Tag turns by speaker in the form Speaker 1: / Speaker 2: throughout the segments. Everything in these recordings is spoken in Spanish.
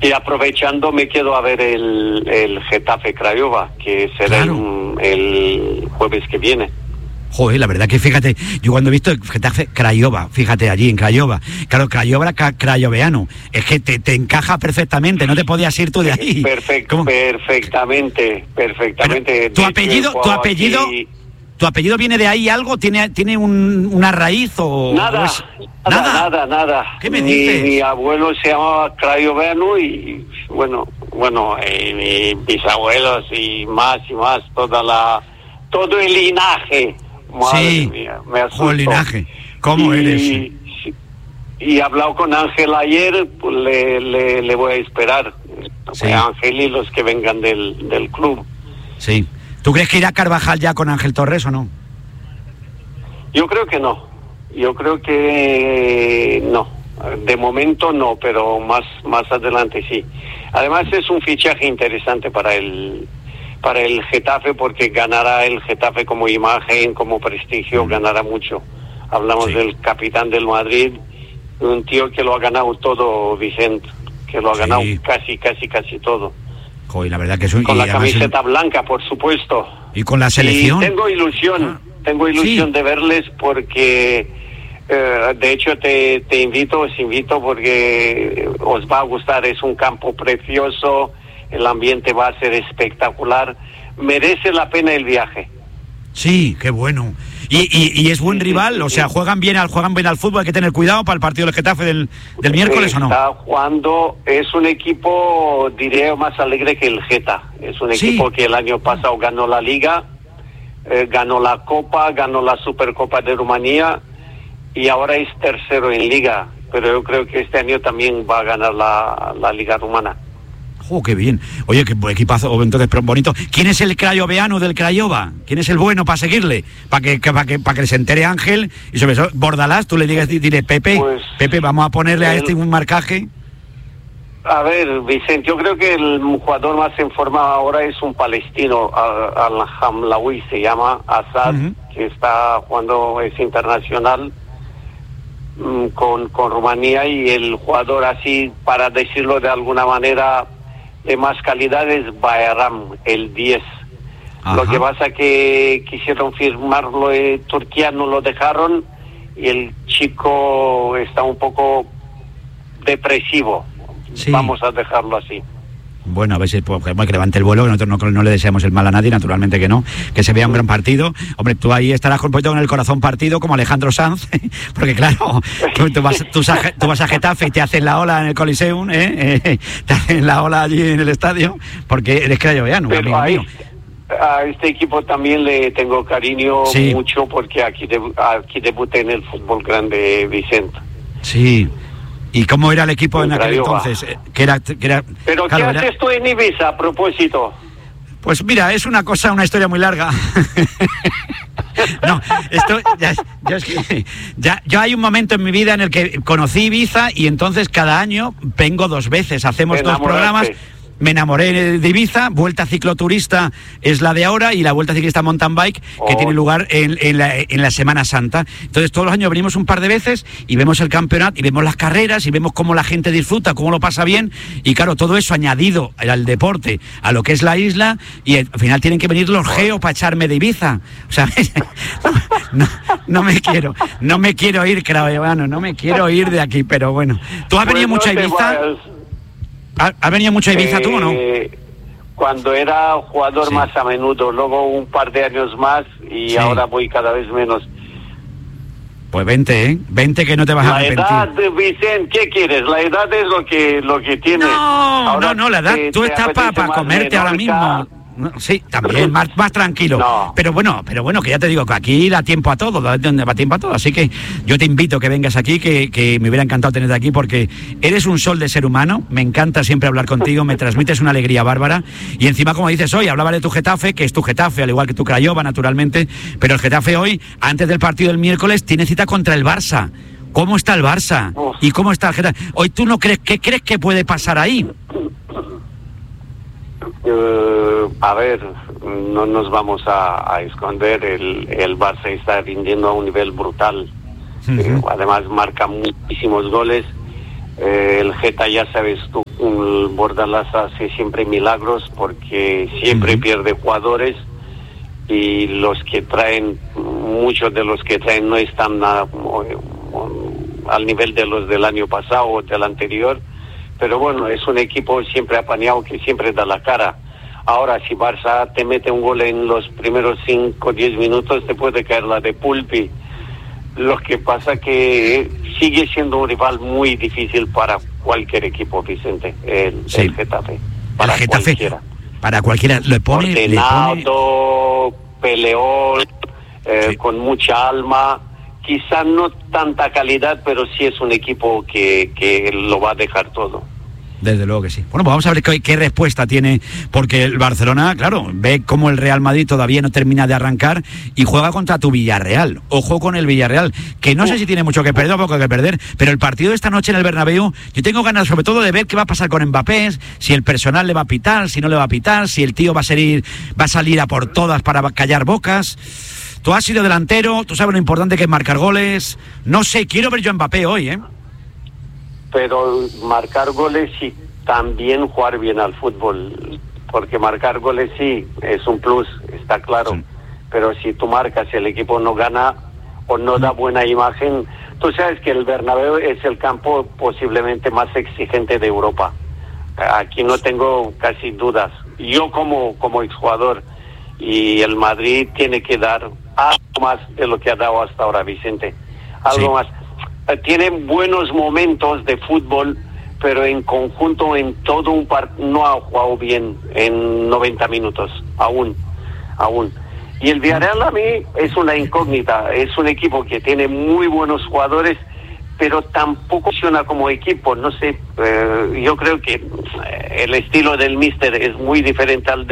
Speaker 1: Y aprovechando me quedo a ver el Getafe Craiova, que será el jueves que viene.
Speaker 2: Joder, la verdad que fíjate, yo cuando he visto el Getafe Craiova, fíjate allí en Craiova, claro, Craiova crayoveano, es que te encaja perfectamente, no te podías ir tú de ahí.
Speaker 1: Perfectamente.
Speaker 2: Pero, ¿Tu apellido viene de ahí algo? ¿Tiene una raíz o...?
Speaker 1: Nada.
Speaker 2: ¿Qué me dices?
Speaker 1: Mi abuelo se llamaba Crayoveano y bueno, mis bisabuelos y más, todo el linaje. Madre mía, me asustó.
Speaker 2: Joder, linaje. ¿Cómo eres?
Speaker 1: Y he hablado con Ángel ayer, pues le voy a esperar.
Speaker 2: Sí.
Speaker 1: Ángel y los que vengan del club.
Speaker 2: Sí. ¿Tú crees que irá Carvajal ya con Ángel Torres o no?
Speaker 1: Yo creo que no. No. De momento no, pero más adelante sí. Además es un fichaje interesante para el Getafe, porque ganará el Getafe como imagen, como prestigio, ganará mucho. Hablamos del capitán del Madrid, un tío que lo ha ganado todo, Vicente, que lo ha ganado casi todo.
Speaker 2: Joder, la verdad que es
Speaker 1: con la camiseta blanca, por supuesto.
Speaker 2: Y con la selección.
Speaker 1: Y tengo ilusión de verles porque, de hecho, os invito porque os va a gustar. Es un campo precioso, el ambiente va a ser espectacular, merece la pena el viaje.
Speaker 2: Sí, qué bueno. Y es buen rival, o sea, juegan bien al fútbol, hay que tener cuidado para el partido del Getafe del miércoles, ¿o no?
Speaker 1: Está jugando, es un equipo, diré, más alegre que el Geta. Es un equipo que el año pasado ganó la Liga, ganó la Copa, ganó la Supercopa de Rumanía y ahora es tercero en Liga. Pero yo creo que este año también va a ganar la Liga Rumana.
Speaker 2: ¡Oh, qué bien! Oye, qué equipazo, entonces, bonito. ¿Quién es el crayoveano del Craiova? ¿Quién es el bueno para seguirle? Para que se entere Ángel, y sobre eso, Bordalás, tú le digas, dile, Pepe, vamos a ponerle a este un marcaje.
Speaker 1: A ver, Vicente, yo creo que el jugador más en forma ahora es un palestino, Al-Hamlaoui se llama, Assad, que está jugando, es internacional con Rumanía, y el jugador así, para decirlo de alguna manera, de más calidad es Bayram, el 10. Ajá. Lo que pasa que quisieron firmarlo en Turquía, no lo dejaron, y el chico está un poco depresivo. Sí. Vamos a dejarlo así.
Speaker 2: Bueno, a ver si que levante el vuelo, que nosotros no le deseamos el mal a nadie, naturalmente que no, que se vea un gran partido. Hombre, tú ahí estarás con el corazón partido como Alejandro Sanz, porque claro, tú vas a Getafe y te hacen la ola en el Coliseum, te hacen la ola allí en el estadio, porque eres crayoveano, amigo mío.
Speaker 1: A este equipo también le tengo cariño mucho, porque aquí debuté en el fútbol grande, Vicente.
Speaker 2: Sí. ¿Y cómo era el equipo en aquel entonces?
Speaker 1: ¿Pero qué haces tú en Ibiza, a propósito?
Speaker 2: Pues mira, es una historia muy larga. No, esto yo hay un momento en mi vida en el que conocí Ibiza, y entonces cada año vengo 2 veces, hacemos 2 programas. Me enamoré de Ibiza. Vuelta cicloturista es la de ahora, y la vuelta ciclista mountain bike que tiene lugar en la Semana Santa. Entonces todos los años venimos un par de veces y vemos el campeonato y vemos las carreras y vemos cómo la gente disfruta, cómo lo pasa bien, y claro, todo eso añadido al deporte, a lo que es la isla, y al final tienen que venir los geos para echarme de Ibiza. O sea, no me quiero ir, crayoveano, no me quiero ir de aquí, pero bueno. ¿Tú has venido mucho a Ibiza? ¿Has venido mucho a Ibiza tú o no?
Speaker 1: Cuando era jugador más a menudo, luego un par de años más, y ahora voy cada vez menos.
Speaker 2: Pues vente que no te vas a arrepentir.
Speaker 1: La edad, Vicente, ¿qué quieres? La edad es lo que tienes.
Speaker 2: No, la edad, tú estás para comerte ahora mismo. Sí, también, más tranquilo. No. Pero bueno, que ya te digo que aquí da tiempo a todo, así que yo te invito a que vengas aquí, que me hubiera encantado tenerte aquí, porque eres un sol de ser humano, me encanta siempre hablar contigo, me transmites una alegría bárbara, y encima, como dices hoy, hablaba de tu Getafe, que es tu Getafe, al igual que tu Craiova, naturalmente, pero el Getafe hoy, antes del partido del miércoles, tiene cita contra el Barça. ¿Cómo está el Barça? ¿Y cómo está el Getafe? Hoy, ¿tú no crees que puede pasar ahí?
Speaker 1: A ver, no nos vamos a esconder, el Barça está rindiendo a un nivel brutal. Además marca muchísimos goles. El Geta, ya sabes tú, Bordalás hace siempre milagros porque siempre pierde jugadores y los que traen, muchos de los que traen no están nada al nivel de los del año pasado o del anterior, pero bueno, es un equipo siempre apañado que siempre da la cara. Ahora, si Barça te mete un gol en los primeros 5 o 10 minutos, te puede caer la de Pulpi. Lo que pasa que sigue siendo un rival muy difícil para cualquier equipo, Vicente, el Getafe.
Speaker 2: Para el Getafe, cualquiera. Para cualquiera. Le pone...
Speaker 1: Ordenado, peleón, con mucha alma. Quizá no tanta calidad, pero sí es un equipo que lo va a dejar todo.
Speaker 2: Desde luego que sí. Bueno, pues vamos a ver qué respuesta tiene, porque el Barcelona, claro, ve cómo el Real Madrid todavía no termina de arrancar y juega contra tu Villarreal. Ojo con el Villarreal, que no sé si tiene mucho que perder o poco que perder, pero el partido de esta noche en el Bernabéu, yo tengo ganas sobre todo de ver qué va a pasar con Mbappé, si el personal le va a pitar, si no le va a pitar, si el tío va a salir a por todas para callar bocas. Tú has sido delantero, tú sabes lo importante que es marcar goles. No sé, quiero ver yo a Mbappé hoy, ¿eh?
Speaker 1: Pero marcar goles y también jugar bien al fútbol, porque marcar goles sí es un plus, está claro, sí. Pero si tú marcas y el equipo no gana o no da buena imagen, tú sabes que el Bernabéu es el campo posiblemente más exigente de Europa. Aquí no tengo casi dudas. Yo como exjugador, y el Madrid tiene que dar algo más de lo que ha dado hasta ahora, Vicente, algo más. Tiene buenos momentos de fútbol, pero en conjunto en todo un partido no ha jugado bien en 90 minutos, aún. Y el Villarreal a mí es una incógnita, es un equipo que tiene muy buenos jugadores, pero tampoco funciona como equipo, no sé, yo creo que el estilo del míster es muy diferente al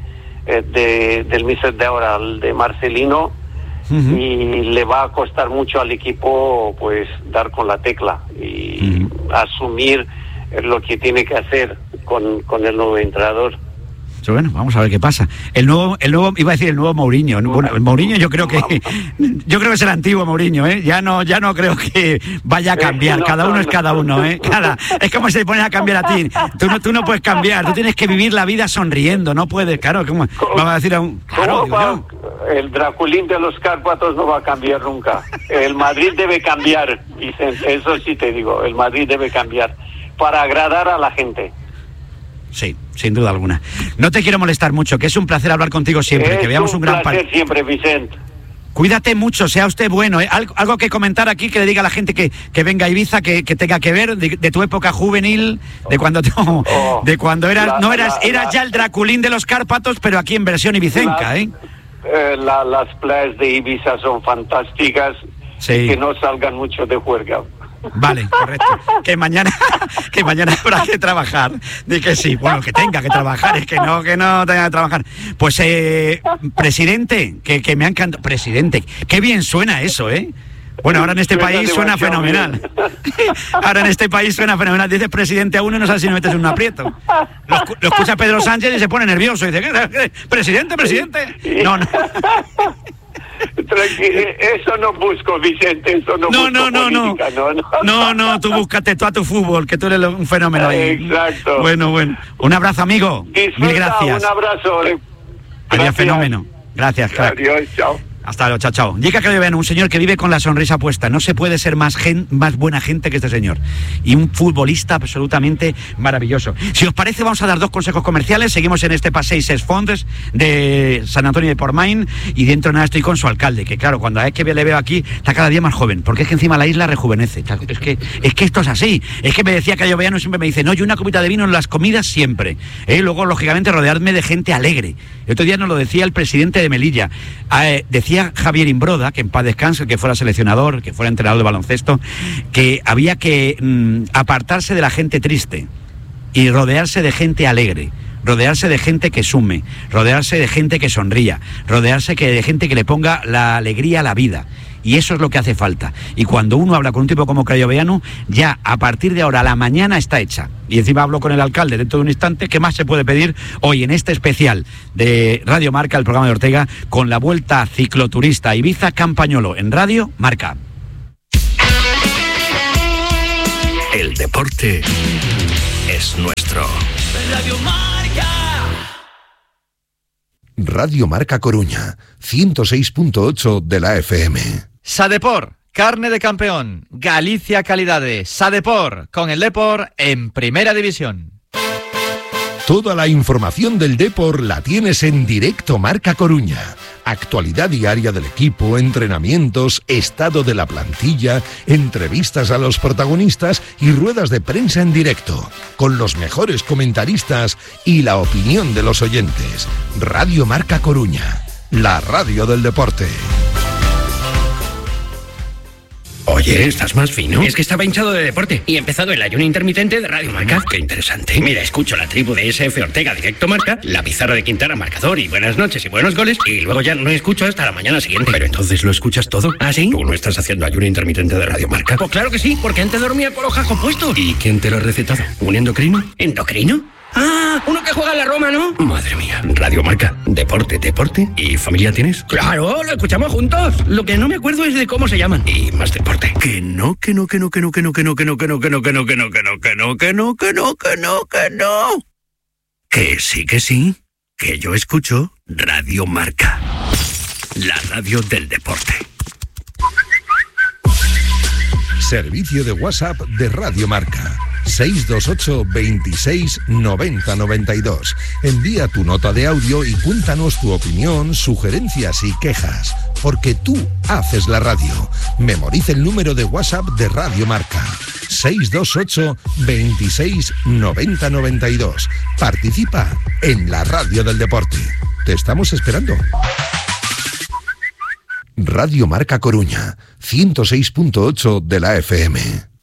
Speaker 1: del míster de ahora, al de Marcelino. Y le va a costar mucho al equipo pues dar con la tecla y asumir lo que tiene que hacer con el nuevo entrenador.
Speaker 2: Bueno, vamos a ver qué pasa. El nuevo iba a decir el nuevo Mourinho. Bueno, el Mourinho yo creo que es el antiguo Mourinho, ¿eh? Ya no creo que vaya a cambiar. Cada uno es cada uno, ¿eh? Es como si te pones a cambiar a ti. Tú no puedes cambiar. Tú tienes que vivir la vida sonriendo. No puedes, claro. ¿Cómo vamos a decir a un? Claro,
Speaker 1: el Draculín de los Cárpatos no va a cambiar nunca. El Madrid debe cambiar, Vicente. Eso sí te digo. El Madrid debe cambiar para agradar a la gente.
Speaker 2: Sí, sin duda alguna. No te quiero molestar mucho, que es un placer hablar contigo siempre, que veamos un gran partido.
Speaker 1: Es un placer siempre, Vicente.
Speaker 2: Cuídate mucho, sea usted bueno, ¿eh? Algo que comentar aquí, que le diga a la gente que venga a Ibiza, que tenga que ver de tu época juvenil, de cuando eras ya el Draculín de los Cárpatos, pero aquí en versión ibicenca, ¿eh?
Speaker 1: Las playas de Ibiza son fantásticas, sí. Que no salgan mucho de juerga.
Speaker 2: Vale, correcto. Que mañana habrá que trabajar. Di que sí, bueno, que tenga que trabajar, es que no tenga que trabajar. Pues, presidente, que me ha encantado. Presidente, qué bien suena eso, ¿eh? Bueno, ahora en este país suena fenomenal. Ahora en este país suena fenomenal. Dices presidente a uno y no sabes si no metes en un aprieto. Lo escucha Pedro Sánchez y se pone nervioso. Y dice, ¿qué? Presidente. No.
Speaker 1: Eso no busco, Vicente, eso no busco política,
Speaker 2: No, tú búscate tú a tu fútbol, que tú eres un fenómeno ahí.
Speaker 1: Exacto.
Speaker 2: Bueno, un abrazo, amigo.
Speaker 1: Disfruta,
Speaker 2: mil gracias.
Speaker 1: Un abrazo.
Speaker 2: Adiós, fenómeno. Gracias, crack.
Speaker 1: Adiós, chao.
Speaker 2: Hasta luego, chao. Llega que vean un señor que vive con la sonrisa puesta. No se puede ser más buena gente que este señor. Y un futbolista absolutamente maravilloso. Si os parece, vamos a dar 2 consejos comerciales. Seguimos en este Passeig Ses Fonts de Sant Antoni de Portmany. Y dentro de nada estoy con su alcalde, que claro, cuando es que le veo aquí, está cada día más joven. Porque es que encima la isla rejuvenece. Es que esto es así. Es que me decía que Lloveano siempre me dice, no, yo una copita de vino en las comidas siempre. Luego, lógicamente, rodearme de gente alegre. El otro día nos lo decía el presidente de Melilla. Decía Javier Imbroda, que en paz descanse, que fuera seleccionador, que fuera entrenador de baloncesto, que había que apartarse de la gente triste y rodearse de gente alegre, rodearse de gente que sume, rodearse de gente que sonría, rodearse de gente que le ponga la alegría a la vida. Y eso es lo que hace falta. Y cuando uno habla con un tipo como Crayoveanu, ya a partir de ahora la mañana está hecha. Y encima hablo con el alcalde dentro de un instante. ¿Qué más se puede pedir hoy en este especial de Radio Marca, el programa de Ortega, con la vuelta cicloturista a Ibiza Campañolo en Radio Marca?
Speaker 3: El El deporte es nuestro.
Speaker 4: Radio Marca.
Speaker 5: Radio Marca Coruña, 106.8 de la FM.
Speaker 6: Sadepor, carne de campeón. Galicia Calidades. Sadepor, con el Depor en Primera División.
Speaker 5: Toda la información del Depor la tienes en Directo Marca Coruña. Actualidad diaria del equipo, entrenamientos, estado de la plantilla, entrevistas a los protagonistas y ruedas de prensa en directo, con los mejores comentaristas y la opinión de los oyentes. Radio Marca Coruña, la radio del deporte.
Speaker 7: Oye, ¿estás más fino? Es que estaba hinchado de deporte y he empezado el ayuno intermitente de Radio Marca. Qué interesante. Mira, escucho la tribu de SF Ortega Directo Marca, la pizarra de Quintana marcador y buenas noches y buenos goles, y luego ya no escucho hasta la mañana siguiente. Pero entonces lo escuchas todo. ¿Ah, sí? ¿Tú no estás haciendo ayuno intermitente de Radio Marca? Pues claro que sí, porque antes dormía con los jajos puestos. ¿Y quién te lo ha recetado? ¿Un endocrino? ¿Endocrino? Ah, uno que juega en la Roma, ¿no? Madre mía. Radio Marca. Deporte. ¿Y familia tienes? Claro, lo escuchamos juntos. Lo que no me acuerdo es de cómo se llaman. Y más deporte. Que no. Que sí. Que yo escucho Radio Marca. La radio del deporte.
Speaker 5: Servicio de WhatsApp de Radio Marca. 628 26 90 92. Envía tu nota de audio y cuéntanos tu opinión, sugerencias y quejas, porque tú haces la radio. Memoriza el número de WhatsApp de Radio Marca. 628 26 90 92. Participa en la radio del deporte. Te estamos esperando. Radio Marca Coruña, 106.8 de la FM.